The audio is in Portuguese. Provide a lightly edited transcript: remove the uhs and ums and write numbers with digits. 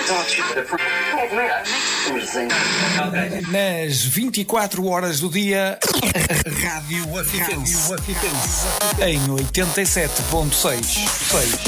Nas 24 horas do dia, Rádio Aficense em 87.6.